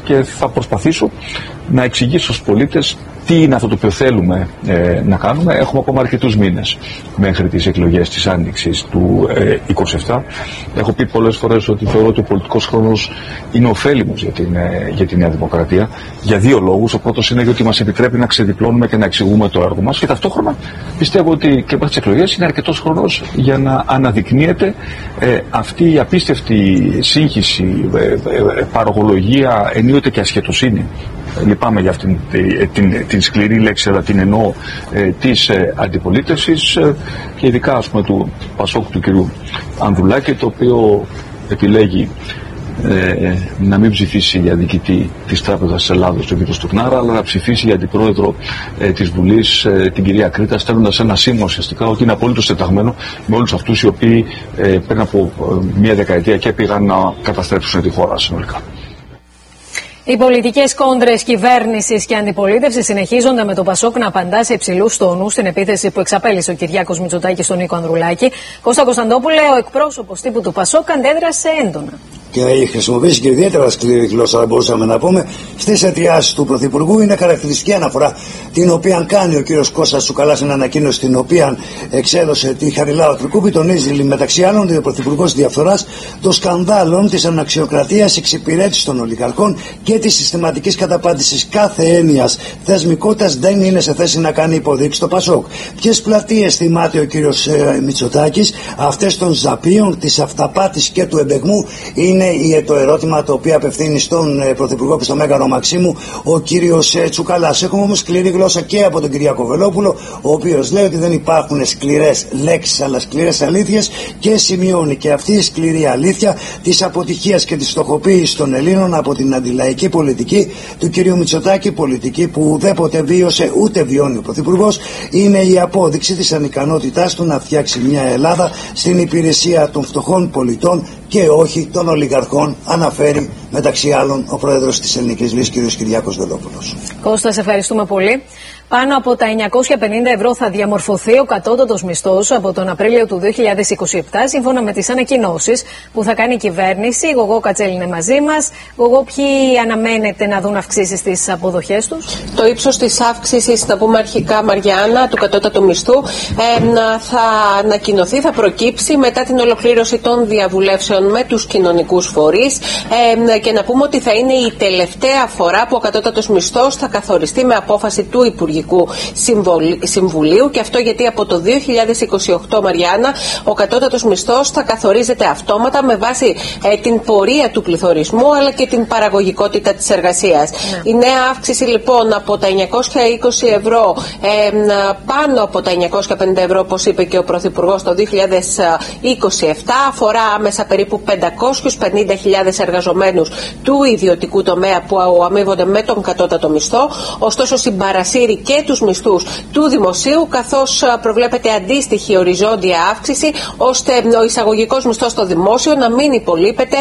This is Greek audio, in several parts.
και θα προσπαθήσω να εξηγήσω στους πολίτες τι είναι αυτό το οποίο θέλουμε να κάνουμε. Έχουμε ακόμα αρκετούς μήνες μέχρι τις εκλογές της Άνοιξης του 27. Έχω πει πολλές φορές ότι θεωρώ ότι ο πολιτικός χρόνος είναι ωφέλιμος για τη Νέα Δημοκρατία για δύο λόγους. Ο πρώτος είναι γιατί μας επιτρέπει να ξεδιπλώνουμε και να εξηγούμε το έργο μας, και ταυτόχρονα πιστεύω ότι και μέχρι τις εκλογές είναι αρκετός χρόνος για να αναδεικνύεται αυτή η απίστευτη σύγχυση, παραγωγολογία, ενίοτε και ασχετοσύνη. Λυπάμαι για αυτήν την σκληρή λέξη, αλλά την εννοώ, της αντιπολίτευσης, και ειδικά ας πούμε του Πασόκ του κυρίου Ανδρουλάκη, το οποίο επιλέγει να μην ψηφίσει για διοικητή της Τράπεζας της Ελλάδος τον κύριο Στουρνάρα, αλλά να ψηφίσει για αντιπρόεδρο της Βουλής την κυρία Κρήτα, στέλνοντας ένα σήμα ουσιαστικά ότι είναι απολύτως τεταγμένο με όλους αυτούς οι οποίοι πριν από μία δεκαετία και πήγαν να καταστρέψουν τη χώρα συνολικά. Οι πολιτικές κόντρες κυβέρνησης και αντιπολίτευσης συνεχίζονται, με το Πασόκ να απαντά σε υψηλούς τόνους στην επίθεση που εξαπέλυσε ο Κυριάκος Μητσοτάκης στον Νίκο Ανδρουλάκη. Κώστα Κωνσταντόπουλε, ο εκπρόσωπος τύπου του Πασόκ αντέδρασε έντονα. Και έχει χρησιμοποιήσει και ιδιαίτερα σκληρή γλώσσα, θα μπορούσαμε να πούμε, στις αιτιάσεις του Πρωθυπουργού. Είναι χαρακτηριστική αναφορά την οποία κάνει ο κύριος Κώστας Τσουκαλάς, στην ανακοίνωση την οποία εξέδωσε τη Χαριλάου Τρικούπη. Τονίζει μεταξύ άλλων ότι ο Πρωθυπουργός διαφθοράς των σκανδάλων, της αναξιοκρατίας, εξυπηρέτησης των ολιγαρχών και της συστηματικής καταπάτησης κάθε έννοιας θεσμικότητας δεν είναι σε θέση να κάνει υποδείξει το Πασόκ. Ποιες πλατείες θυμάται ο κύριος Μητσοτάκης? Αυτές των ζαπίων, της αυταπάτης και του εμπεγμού? Είναι το ερώτημα το οποίο απευθύνει στον Πρωθυπουργό και στον Μέγαρο Μαξίμου ο κύριος Τσουκαλάς. Έχουμε όμως σκληρή γλώσσα και από τον Κυριάκο Βελόπουλο, ο οποίος λέει ότι δεν υπάρχουν σκληρές λέξεις αλλά σκληρές αλήθειες, και σημειώνει και αυτή η σκληρή αλήθεια της αποτυχίας και της φτωχοποίησης των Ελλήνων από την αντιλαϊκή πολιτική του κυρίου Μητσοτάκη, πολιτική που ουδέποτε βίωσε ούτε βιώνει ο Πρωθυπουργός. Είναι η απόδειξη της ανικανότητάς του να φτιάξει μια Ελλάδα στην υπηρεσία των φτωχών πολιτών και όχι των ολιγαρχών, αναφέρει μεταξύ άλλων ο πρόεδρος της Ελληνικής Λύσης, κ. Κυριάκος Βελόπουλος. Κώστα, σε ευχαριστούμε πολύ. Πάνω από τα 950 ευρώ θα διαμορφωθεί ο κατώτατος μισθός από τον Απρίλιο του 2027, σύμφωνα με τις ανακοινώσεις που θα κάνει η κυβέρνηση. Η Γογό Κατσέλη είναι μαζί μας. Γογό, ποιοι αναμένεται να δουν αυξήσεις στις αποδοχές τους? Το ύψος της αύξησης, θα πούμε αρχικά, Μαριάννα, του κατώτατου μισθού θα ανακοινωθεί, θα προκύψει μετά την ολοκλήρωση των διαβουλεύσεων με τους κοινωνικούς φορείς, και να πούμε ότι θα είναι η τελευταία φορά που ο κατώτατος μισθός θα καθοριστεί με απόφαση του Υπουργικού Συμβουλίου, και αυτό γιατί από το 2028, Μαριάννα, ο κατώτατος μισθός θα καθορίζεται αυτόματα με βάση την πορεία του πληθωρισμού αλλά και την παραγωγικότητα της εργασίας. Η νέα αύξηση λοιπόν από τα 920 ευρώ πάνω από τα 950 ευρώ, όπως είπε και ο Πρωθυπουργός, το 2027 αφορά άμεσα περίπου 550.000 εργαζομένους του ιδιωτικού τομέα που αμείβονται με τον κατώτατο μισθό. Ωστόσο συμπαρασύρει και τους μισθούς του δημοσίου, καθώς προβλέπεται αντίστοιχη οριζόντια αύξηση, ώστε ο εισαγωγικός μισθός στο δημόσιο να μην υπολείπεται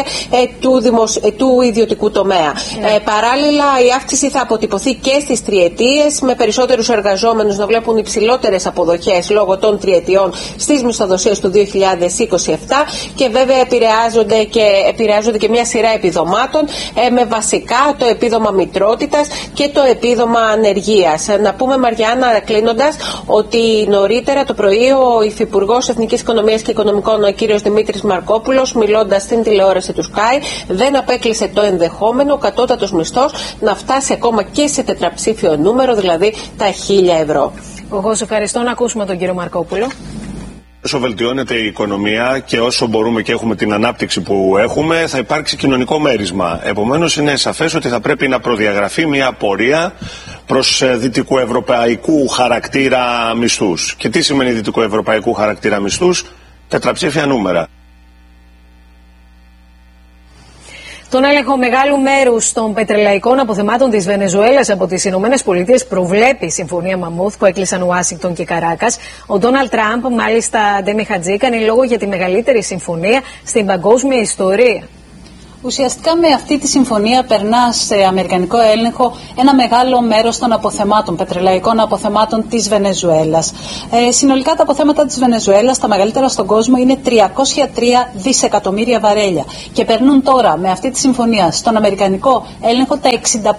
του ιδιωτικού τομέα. Παράλληλα, η αύξηση θα αποτυπωθεί και στις τριετίες, με περισσότερους εργαζόμενους να βλέπουν υψηλότερες αποδοχές λόγω των τριετιών στις μισθοδοσίες του 2027, και βέβαια επηρεάζονται και μια σειρά επιδομάτων, με βασικά το επίδομα μητρότητας και το επίδομα ανεργίας. Να πούμε, Μαριάννα, κλείνοντας, ότι νωρίτερα το πρωί ο Υφυπουργός Εθνικής Οικονομίας και Οικονομικών, ο κύριος Δημήτρης Μαρκόπουλος, μιλώντας στην τηλεόραση του Sky, δεν απέκλεισε το ενδεχόμενο ο κατώτατος μισθός να φτάσει ακόμα και σε τετραψήφιο νούμερο, δηλαδή τα 1.000 ευρώ. Εγώ σε ευχαριστώ. Να ακούσουμε τον κύριο Μαρκόπουλο. Όσο βελτιώνεται η οικονομία και όσο μπορούμε και έχουμε την ανάπτυξη που έχουμε, θα υπάρξει κοινωνικό μέρισμα. Επομένως, είναι σαφές ότι θα πρέπει να προδιαγραφεί μια πορεία προς δυτικοευρωπαϊκού χαρακτήρα μισθούς. Και τι σημαίνει δυτικοευρωπαϊκού χαρακτήρα μισθούς? Τετραψήφια νούμερα. Τον έλεγχο μεγάλου μέρους των πετρελαϊκών αποθεμάτων της Βενεζουέλας από τις ΗΠΑ προβλέπει η Συμφωνία Μαμούθ που έκλεισαν Ουάσιγκτον και Καράκας. Ο Ντόναλντ Τραμπ, μάλιστα, Ντέμι Χατζή, κάνει λόγο για τη μεγαλύτερη συμφωνία στην παγκόσμια ιστορία. Ουσιαστικά με αυτή τη συμφωνία περνά σε αμερικανικό έλεγχο ένα μεγάλο μέρος των αποθεμάτων, πετρελαϊκών αποθεμάτων της Βενεζουέλας. Συνολικά τα αποθέματα της Βενεζουέλας, τα μεγαλύτερα στον κόσμο, είναι 303 δισεκατομμύρια βαρέλια. Και περνούν τώρα με αυτή τη συμφωνία στον αμερικανικό έλεγχο τα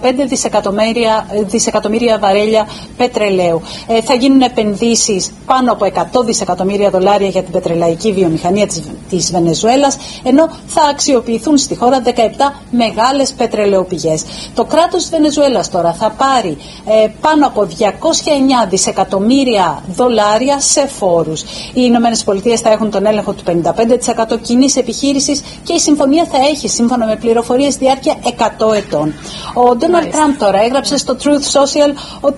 65 δισεκατομμύρια βαρέλια πετρελαίου. Θα γίνουν επενδύσεις πάνω από 100 δισεκατομμύρια δολάρια για την πετρελαϊκή βιομηχανία της Βενεζουέλας, ενώ θα αξιοποιηθούν στη χώρα 17 μεγάλες πετρελαιοπηγές. Το κράτος της Βενεζουέλας τώρα θα πάρει πάνω από 209 δισεκατομμύρια δολάρια σε φόρους. Οι Ηνωμένες Πολιτείες θα έχουν τον έλεγχο του 55% κοινής επιχείρησης και η συμφωνία θα έχει, σύμφωνα με πληροφορίες, διάρκεια 100 ετών. Ο Ντόναλντ Τραμπ τώρα έγραψε στο Truth Social ότι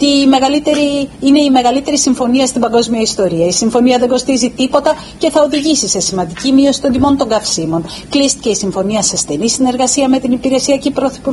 είναι η μεγαλύτερη συμφωνία στην παγκόσμια ιστορία. Η συμφωνία δεν κοστίζει τίποτα και θα οδηγήσει σε σημαντική μείωση των τιμών των καυσίμων. Κλείστηκε η συμφωνία σε στενή συνεργασία με την υπηρεσιακή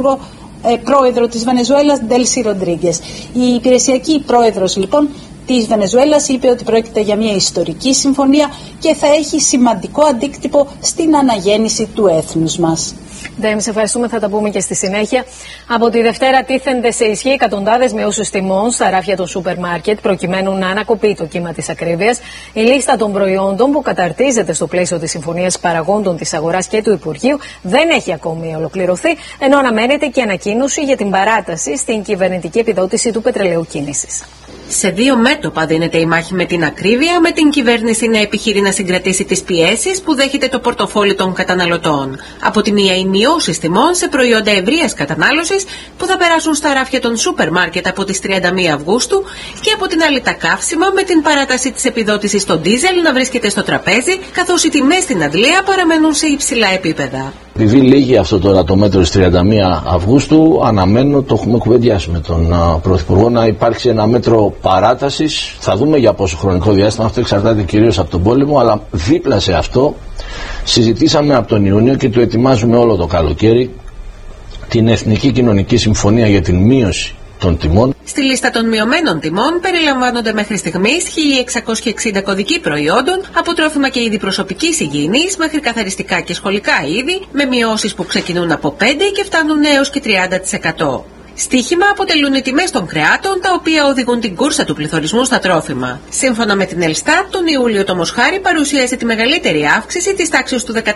πρόεδρο της Βενεζουέλας, Ντέλσι Ροντρίγκες. Η υπηρεσιακή πρόεδρος λοιπόν της Βενεζουέλας είπε ότι πρόκειται για μια ιστορική συμφωνία και θα έχει σημαντικό αντίκτυπο στην αναγέννηση του έθνους μας. Ντέμ, σε ευχαριστούμε, θα τα πούμε και στη συνέχεια. Από τη Δευτέρα τίθενται σε ισχύ εκατοντάδες μειώσεις τιμών στα ράφια των σούπερ μάρκετ, προκειμένου να ανακοπεί το κύμα της ακρίβειας. Η λίστα των προϊόντων που καταρτίζεται στο πλαίσιο της Συμφωνίας Παραγόντων της Αγοράς και του Υπουργείου δεν έχει ακόμη ολοκληρωθεί, ενώ αναμένεται και ανακοίνωση για την παράταση στην κυβερνητική επιδότηση του πετρελαίου κίνησης. Σε δύο μέτωπα δίνεται η μάχη με την ακρίβεια, με την κυβέρνηση να επιχειρεί να συγκρατήσει τις πιέσεις που δέχεται το πορτοφόλι των καταναλωτών. Από τη μία, οι μειώσεις τιμών σε προϊόντα ευρείας κατανάλωσης που θα περάσουν στα ράφια των σούπερ μάρκετ από τις 31 Αυγούστου, και από την άλλη τα καύσιμα, με την παράταση της επιδότησης στο ντίζελ να βρίσκεται στο τραπέζι, καθώς οι τιμές στην Αγγλία παραμένουν σε υψηλά επίπεδα. Επειδή λύγει αυτό τώρα το μέτρο της 31 Αυγούστου, αναμένω, το έχουμε κουβεντιάσει με τον Πρωθυπουργό, να υπάρξει ένα μέτρο παράτασης. Θα δούμε για πόσο χρονικό διάστημα, αυτό εξαρτάται κυρίως από τον πόλεμο, αλλά δίπλα σε αυτό συζητήσαμε από τον Ιούνιο και το ετοιμάζουμε όλο το καλοκαίρι την Εθνική Κοινωνική Συμφωνία για την μείωση των τιμών. Στη λίστα των μειωμένων τιμών περιλαμβάνονται μέχρι στιγμής 1.660 κωδικοί προϊόντων, από τρόφιμα και είδη προσωπικής υγιεινής μέχρι καθαριστικά και σχολικά είδη, με μειώσεις που ξεκινούν από 5% και φτάνουν έως και 30%. Στοίχημα αποτελούν οι τιμές των κρεάτων, τα οποία οδηγούν την κούρσα του πληθωρισμού στα τρόφιμα. Σύμφωνα με την Ελστάτ, τον Ιούλιο το μοσχάρι παρουσίασε τη μεγαλύτερη αύξηση της τάξης του 14,3%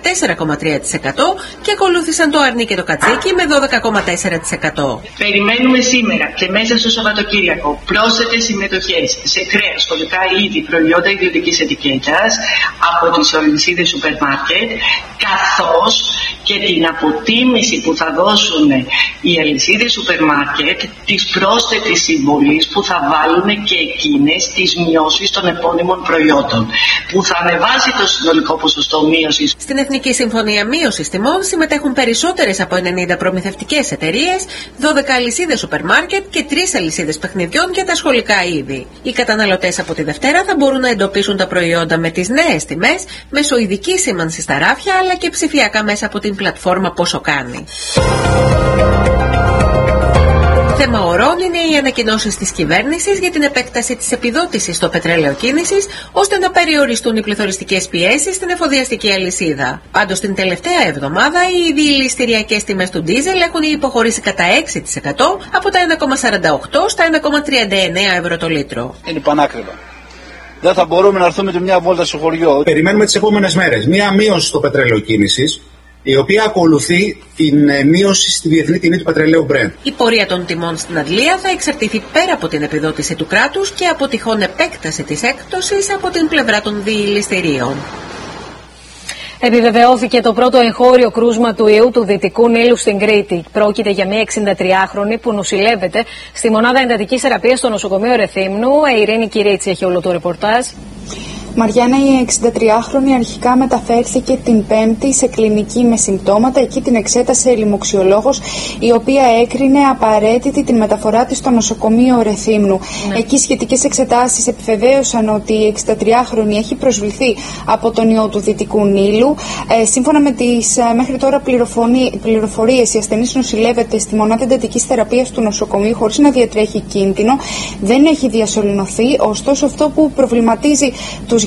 και ακολούθησαν το αρνί και το κατσίκι με 12,4%. Περιμένουμε σήμερα και μέσα στο Σαββατοκύριακο πρόσθετες συμμετοχές σε κρέας, σχολικά είδη, προϊόντα ιδιωτικής ετικέτας από τις αλυσίδες σούπερ μάρκετ, καθώς και την αποτίμηση που θα δώσουν οι αλυσίδες σούπερ μάρκετ της πρόσθετης συμβολής που θα βάλουν και εκείνες τις μειώσεις των επώνυμων προϊόντων, που θα ανεβάσει το συνολικό ποσοστό μείωσης. Στην Εθνική Συμφωνία Μείωσης Τιμών συμμετέχουν περισσότερες από 90 προμηθευτικές εταιρείες, 12 αλυσίδες σούπερ μάρκετ και 3 αλυσίδες παιχνιδιών για τα σχολικά είδη. Οι καταναλωτές από τη Δευτέρα θα μπορούν να εντοπίσουν τα προϊόντα με τις νέες τιμές μέσω ειδικής σήμανσης στα ράφια, αλλά και ψηφιακά μέσα από την πλατφόρμα Πόσο Κάνει. Θέμα ωρών είναι οι ανακοινώσεις της κυβέρνησης για την επέκταση της επιδότησης στο πετρέλαιο κίνησης, ώστε να περιοριστούν οι πληθωριστικές πιέσεις στην εφοδιαστική αλυσίδα. Πάντως, την τελευταία εβδομάδα οι διελιστηριακές τιμές του ντίζελ έχουν υποχωρήσει κατά 6% από τα 1,48 στα 1,39 ευρώ το λίτρο. Είναι πανάκριβα. Δεν θα μπορούμε να έρθουμε και μια βόλτα στο χωριό. Περιμένουμε τις επόμενες μέρες μια μείωση στο πετρέλαιο κίνησης, η οποία ακολουθεί την μείωση στη διεθνή τιμή του πετρελαίου Brent. Η πορεία των τιμών στην Αγγλία θα εξαρτηθεί πέρα από την επιδότηση του κράτους και από τυχόν επέκταση της έκπτωσης από την πλευρά των διελιστηρίων. Επιβεβαιώθηκε το πρώτο εγχώριο κρούσμα του ιού του Δυτικού Νείλου στην Κρήτη. Πρόκειται για μια 63χρονη που νοσηλεύεται στη μονάδα εντατικής θεραπείας στο νοσοκομείο Ρεθύμνου. Η Ειρήνη Κυρίτσι έχει όλο το ρεπορτάζ. Μαριάννα, η 63χρονη αρχικά μεταφέρθηκε την Πέμπτη σε κλινική με συμπτώματα. Εκεί την εξέτασε λοιμοξιολόγος, η οποία έκρινε απαραίτητη την μεταφορά της στο νοσοκομείο Ρεθύμνου. Ναι. Εκεί σχετικές εξετάσεις επιβεβαίωσαν ότι η 63χρονη έχει προσβληθεί από τον ιό του Δυτικού Νείλου. Σύμφωνα με τις μέχρι τώρα πληροφορίες, η ασθενής νοσηλεύεται στη μονάδα εντατικής θεραπείας του νοσοκομείου χωρίς να διατρέχει κίνδυνο. Δεν έχει διασωληνωθεί, ωστόσο αυτό που προβληματίζει τους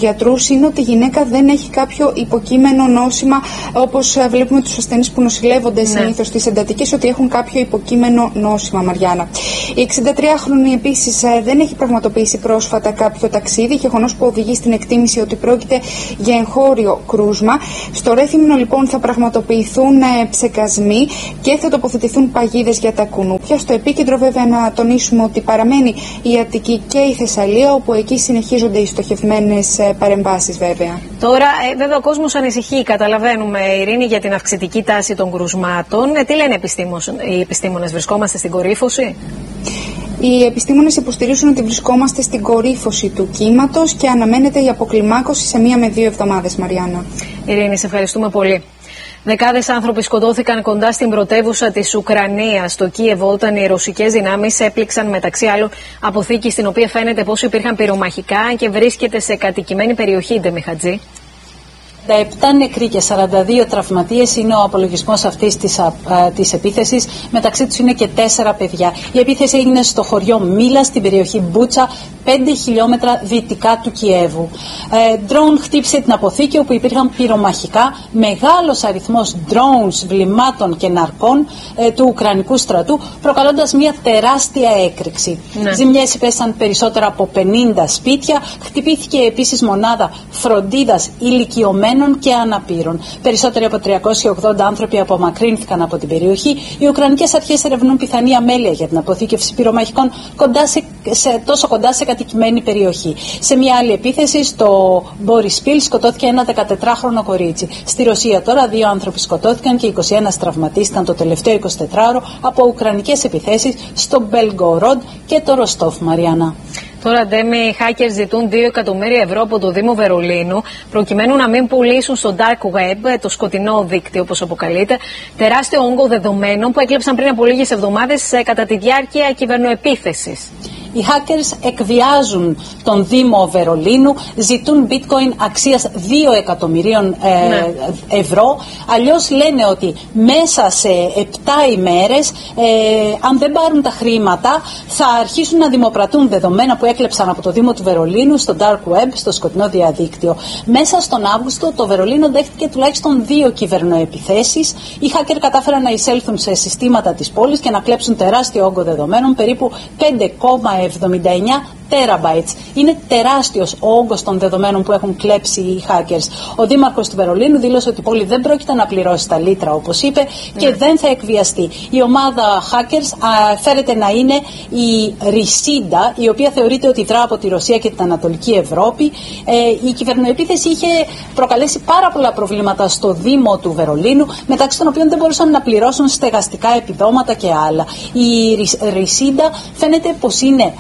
γιατρούς είναι ότι η γυναίκα δεν έχει κάποιο υποκείμενο νόσημα, όπως βλέπουμε τους ασθενείς που νοσηλεύονται συνήθως στις εντατικές, ότι έχουν κάποιο υποκείμενο νόσημα, Μαριάννα. Η 63χρονη επίσης δεν έχει πραγματοποιήσει πρόσφατα κάποιο ταξίδι, γεγονός που οδηγεί στην εκτίμηση ότι πρόκειται για εγχώριο κρούσμα. Στο Ρέθυμνο λοιπόν θα πραγματοποιηθούν ψεκασμοί και θα τοποθετηθούν παγίδες για τα κουνούπια. Στο επίκεντρο βέβαια να τονίσουμε ότι παραμένει η Αττική και η Θεσσαλία, όπου εκεί συνεχίζονται οι στοχευμένες παρεμβάσεις βέβαια. Τώρα βέβαια ο κόσμος ανησυχεί, καταλαβαίνουμε, Ειρήνη, για την αυξητική τάση των κρουσμάτων. Τι λένε οι επιστήμονες, βρισκόμαστε στην κορύφωση? Οι επιστήμονες υποστηρίζουν ότι βρισκόμαστε στην κορύφωση του κύματος και αναμένεται η αποκλιμάκωση σε 1 με 2 εβδομάδες, Μαριάννα. Ειρήνη, σε ευχαριστούμε πολύ. Δεκάδες άνθρωποι σκοτώθηκαν κοντά στην πρωτεύουσα της Ουκρανίας, στο Κίεβο, όταν οι ρωσικές δυνάμεις έπληξαν μεταξύ άλλων αποθήκη στην οποία φαίνεται πως υπήρχαν πυρομαχικά και βρίσκεται σε κατοικημένη περιοχή, Ντεμιχατζή. 7 νεκροί και 42 τραυματίες είναι ο απολογισμός αυτής της επίθεσης. Μεταξύ τους είναι και 4 παιδιά. Η επίθεση έγινε στο χωριό Μίλα, στην περιοχή Μπούτσα, 5 χιλιόμετρα δυτικά του Κιέβου. Ντρόουν χτύπησε την αποθήκη όπου υπήρχαν πυρομαχικά. Μεγάλος αριθμός drones, βλημάτων και ναρκών του Ουκρανικού στρατού, προκαλώντας μια τεράστια έκρηξη. Ζημιές υπέσαν περισσότερα από 50 σπίτια. Χτυπήθηκε επίσης μονάδα φροντίδας ηλικιωμένων και αναπήρων. Περισσότεροι από 380 άνθρωποι απομακρύνθηκαν από την περιοχή. Οι Ουκρανικές αρχές ερευνούν πιθανή αμέλεια για την αποθήκευση πυρομαχικών τόσο κοντά σε κατοικημένη περιοχή. Σε μια άλλη επίθεση στο Μπορισπίλ σκοτώθηκε ένα 14χρονο κορίτσι. Στη Ρωσία τώρα 2 άνθρωποι σκοτώθηκαν και 21 τραυματίστηκαν το τελευταίο 24ωρο από ουκρανικές επιθέσεις στο Μπελγκορόντ και το Ροστόφ, Μαριάννα. Τώρα, Ντέμι, οι hackers ζητούν 2 εκατομμύρια ευρώ από το Δήμο Βερολίνου προκειμένου να μην πουλήσουν στο Dark Web, το σκοτεινό δίκτυο όπως αποκαλείται, τεράστιο όγκο δεδομένων που έκλεψαν πριν από λίγες εβδομάδες κατά τη διάρκεια κυβερνοεπίθεσης. Οι hackers εκβιάζουν τον Δήμο Βερολίνου, ζητούν bitcoin αξίας 2 εκατομμυρίων ευρώ. Αλλιώς λένε ότι μέσα σε 7 ημέρες, αν δεν πάρουν τα χρήματα, θα αρχίσουν να δημοπρατούν δεδομένα που έκλεψαν από το Δήμο του Βερολίνου στο Dark Web, στο σκοτεινό διαδίκτυο. Μέσα στον Αύγουστο το Βερολίνο δέχτηκε τουλάχιστον 2 κυβερνοεπιθέσεις. Οι hackers κατάφεραν να εισέλθουν σε συστήματα της πόλης και να κλέψουν τεράστιο όγκο δεδομένων, περίπου 5,79 terabytes. Είναι τεράστιος ο όγκος των δεδομένων που έχουν κλέψει οι hackers. Ο δήμαρχος του Βερολίνου δήλωσε ότι η πόλη δεν πρόκειται να πληρώσει τα λίτρα όπως είπε και δεν θα εκβιαστεί. Η ομάδα hackers φέρεται να είναι η Ρησίντα, η οποία θεωρείται ότι δρά από τη Ρωσία και την Ανατολική Ευρώπη. Η κυβερνοεπίθεση είχε προκαλέσει πάρα πολλά προβλήματα στο Δήμο του Βερολίνου, μεταξύ των οποίων δεν μπορούσαν να πληρώσουν στεγαστικά επιδόματα και άλλα. Η Ρησίντα φαίνεται πως είναι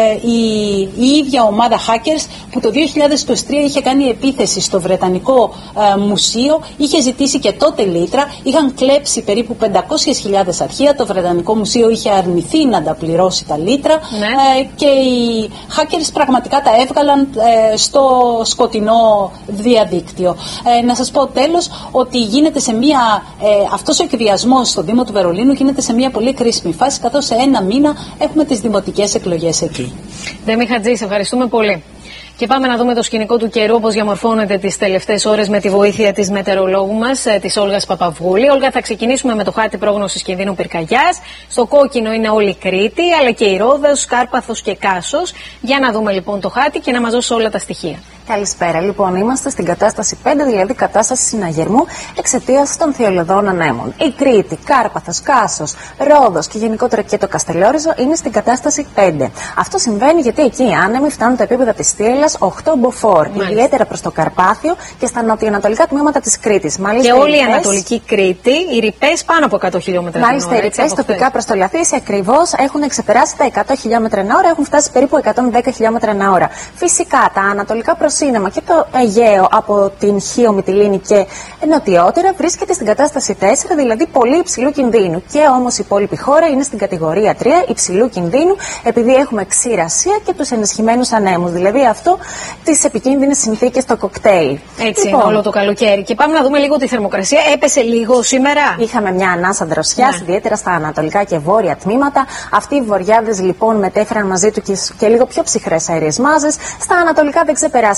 η ίδια ομάδα hackers που το 2023 είχε κάνει επίθεση στο Βρετανικό Μουσείο, είχε ζητήσει και τότε λίτρα, είχαν κλέψει περίπου 500.000 αρχεία, το Βρετανικό Μουσείο είχε αρνηθεί να τα πληρώσει τα λίτρα και οι hackers πραγματικά τα έβγαλαν στο σκοτεινό διαδίκτυο. Να σας πω τέλος ότι γίνεται αυτός ο εκβιασμός στο Δήμο του Βερολίνου γίνεται σε μια πολύ κρίσιμη φάση, καθώς σε 1 μήνα έχουμε τις δημοτικές εκλογές εκεί. Ντεμιχατζή, σε ευχαριστούμε πολύ. Και πάμε να δούμε το σκηνικό του καιρού, όπως διαμορφώνεται τις τελευταίες ώρες με τη βοήθεια της μετεωρολόγου μας, της Όλγας Παπαβούλη. Όλγα, θα ξεκινήσουμε με το χάρτη πρόγνωσης κινδύνου πυρκαγιάς. Στο κόκκινο είναι όλη η Κρήτη, αλλά και η Ρόδος, Κάρπαθος και Κάσος. Για να δούμε λοιπόν το χάρτη και να μας δώσει όλα τα στοιχεία. Καλησπέρα. Λοιπόν, είμαστε στην κατάσταση 5, δηλαδή κατάσταση συναγερμού εξαιτίας των θειολεδών ανέμων. Η Κρήτη, Κάρπαθος, Κάσος, Ρόδος και γενικότερα και το Καστελόριζο είναι στην κατάσταση 5. Αυτό συμβαίνει γιατί εκεί οι άνεμοι φτάνουν τα επίπεδα της θύελλας 8 μποφόρ, ιδιαίτερα προς το Καρπάθιο και στα νοτιοανατολικά τμήματα της Κρήτης. Και όλη η Ανατολική Κρήτη, οι ρηπές πάνω από 100 χιλιόμετρα την ώρα. Μάλιστα, οι ρηπές τοπικά προς το Λαθήσι ακριβώς έχουν ξεπεράσει τα 100 χιλιόμετρα την ώρα, έχουν φτάσει περίπου 110 χιλιόμετρα την ώρα. Φυσικά, τα ανατολικά προσύννεμα και το Αιγαίο από την Χίο, Μυτιλήνη και νοτιότερα βρίσκεται στην κατάσταση 4, δηλαδή πολύ υψηλού κινδύνου. Και όμως η υπόλοιπη χώρα είναι στην κατηγορία 3 υψηλού κινδύνου, επειδή έχουμε ξηρασία και τους ενισχυμένους ανέμους. Δηλαδή αυτό τις επικίνδυνες συνθήκες στο κοκτέιλ. Έτσι είναι όλο το καλοκαίρι. Και πάμε να δούμε λίγο τη θερμοκρασία. Έπεσε λίγο σήμερα. Είχαμε μια ανάσα δροσιάς, ιδιαίτερα στα ανατολικά και βόρεια τμήματα. Αυτοί οι βορειάδες λοιπόν μετέφεραν μαζί του και λίγο πιο ψυχρές αέριες μάζες. Στα ανατολικά δεν ξεπεράσαμε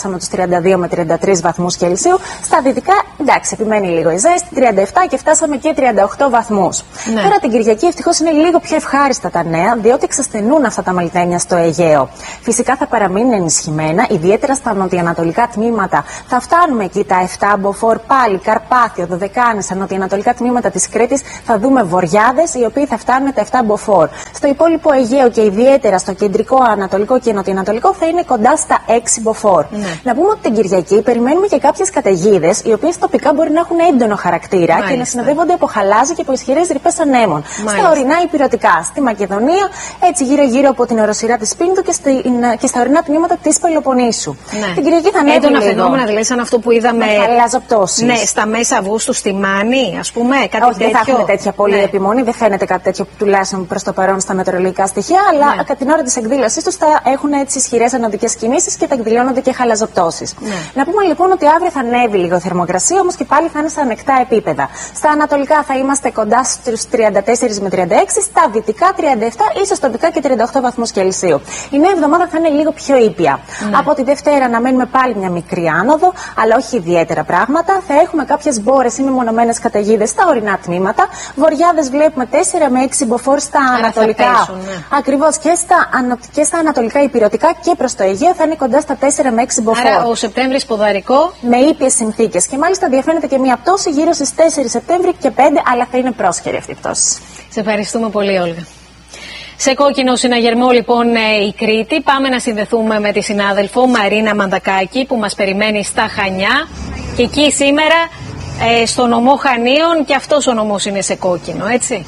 φτάσαμε τους 32 με 33 βαθμούς Κελσίου. Στα δυτικά, εντάξει, επιμένει λίγο η ζέστη, 37 και φτάσαμε και 38 βαθμούς. Ναι. Τώρα την Κυριακή ευτυχώς είναι λίγο πιο ευχάριστα τα νέα, διότι ξεσθενούν αυτά τα μελτένια στο Αιγαίο. Φυσικά θα παραμείνουν ενισχυμένα, ιδιαίτερα στα νοτιοανατολικά τμήματα. Θα φτάνουμε εκεί τα 7 μποφόρ, πάλι Καρπάθιο, Δωδεκάνησα, νοτιοανατολικά τμήματα της Κρήτης. Θα δούμε βοριάδες, οι οποίοι θα φτάνουν τα 7 μποφόρ. Στο υπόλοιπο Αιγαίο και ιδιαίτερα στο κεντρικό, ανατολικό και νοτιοανατολικό θα είναι κοντά στα 6 μποφόρ. Ναι. Να πούμε ότι την Κυριακή περιμένουμε και κάποιες καταιγίδες, οι οποίες τοπικά μπορεί να έχουν έντονο χαρακτήρα. Μάλιστα. Και να συνοδεύονται από χαλάζι και από ισχυρές ρηπές ανέμων. Μάλιστα. Στα ορεινά υπηρετικά, στη Μακεδονία, έτσι γύρω-γύρω από την οροσειρά της Πίνδου και στα ορεινά τμήματα της Πελοποννήσου. Ναι. Την Κυριακή θα ανέβει έντονα φαινόμενα, δηλαδή σαν αυτό που είδαμε. Χαλαζοπτώσεις. Ναι, στα μέσα Αυγούστου στη Μάνη, ας πούμε, κάτι τέτοιο. Δεν θα έχουμε τέτοια πολύ επιμονή, δεν φαίνεται κάτι τέτοιο τουλάχιστον προς το παρόν στα μετεωρολογικά στοιχεία, αλλά κατά την ώρα της εκδήλωσής τους θα έχουν έτσι ισχυρές ανωδικές κινήσεις και θα εκδηλώνονται και χαλαζοπτώσεις. Να πούμε λοιπόν ότι αύριο θα ανέβει λίγο η θερμοκρασία, όμως και πάλι θα είναι στα ανεκτά επίπεδα. Στα ανατολικά θα είμαστε κοντά στους 34 με 36, στα δυτικά 37, ίσως τοπικά και 38 βαθμούς Κελσίου. Η νέα εβδομάδα θα είναι λίγο πιο ήπια. Από τη Δευτέρα να μένουμε πάλι μια μικρή άνοδο, αλλά όχι ιδιαίτερα πράγματα. Θα έχουμε κάποιες μπόρες ή μεμονωμένες καταιγίδες στα ορεινά τμήματα. Βοριάδες βλέπουμε 4 με 6 μποφόρ στα ανατολικά. Ακριβώς και στα ανατολικά υπηρετικά και προς το Αιγαίο θα είναι κοντά στα 4 με 6 μποφόρ. Άρα ο Σεπτέμβρης ποδαρικό. Με ήπιες συνθήκες. Και μάλιστα διαφαίνεται και μια πτώση γύρω στις 4 Σεπτέμβρη και 5, αλλά θα είναι πρόσχερη αυτή η πτώση. Σε ευχαριστούμε πολύ, Όλγα. Σε κόκκινο συναγερμό λοιπόν η Κρήτη. Πάμε να συνδεθούμε με τη συνάδελφο Μαρίνα Μανδακάκη που μας περιμένει στα Χανιά. Και εκεί σήμερα στο νομό Χανίων, και αυτός ο νομός είναι σε κόκκινο, έτσι.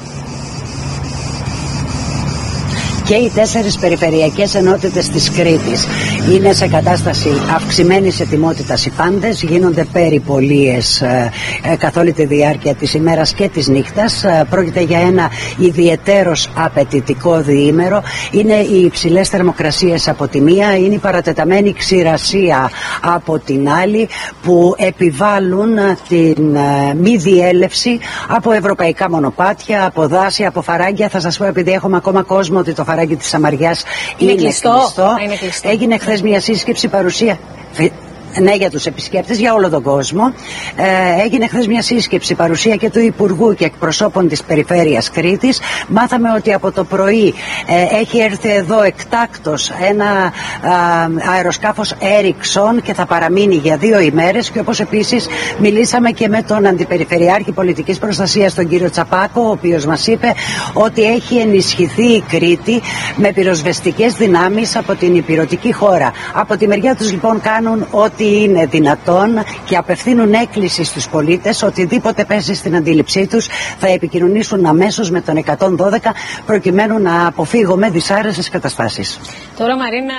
Και οι 4 περιφερειακές ενότητες της Κρήτης είναι σε κατάσταση αυξημένης ετοιμότητας. Οι πάντες γίνονται περιπολίες καθ' όλη τη διάρκεια της ημέρας και της νύχτας. Πρόκειται για ένα ιδιαιτέρως απαιτητικό διήμερο. Είναι οι υψηλές θερμοκρασίες από τη μία, είναι η παρατεταμένη ξηρασία από την άλλη, που επιβάλλουν την μη διέλευση από ευρωπαϊκά μονοπάτια, από δάση, από φαράγγια. Θα σας πω, επειδή έχουμε ακόμα κόσμο, ότι το φαράγγι της Σαμαριάς είναι κλειστό. Έγινε χθες μια σύσκεψη παρουσία. Ναι, για τους επισκέπτες, για όλο τον κόσμο. Έγινε χθες μια σύσκεψη παρουσία και του Υπουργού και εκπροσώπων της Περιφέρειας Κρήτης. Μάθαμε ότι από το πρωί έχει έρθει εδώ εκτάκτος ένα αεροσκάφος Ericsson και θα παραμείνει για 2 ημέρες. Και όπως επίσης μιλήσαμε και με τον Αντιπεριφερειάρχη Πολιτικής Προστασίας, τον κύριο Τσαπάκο, ο οποίος μας είπε ότι έχει ενισχυθεί η Κρήτη με πυροσβεστικές δυνάμεις από την ηπειρωτική χώρα. Από τη μεριά τους λοιπόν κάνουν ό,τι είναι δυνατόν και απευθύνουν έκκληση στους πολίτες, οτιδήποτε πέσει στην αντίληψή τους θα επικοινωνήσουν αμέσως με τον 112 προκειμένου να αποφύγουμε δυσάρεστες καταστάσεις. Τώρα, Μαρίνα,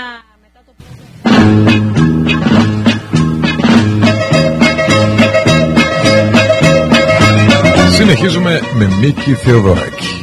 συνεχίζουμε με Μίκη Θεοδωράκη.